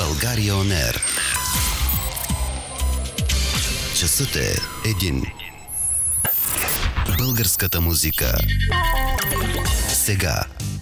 България On Air. Часът е 1. Българската музика. Сега.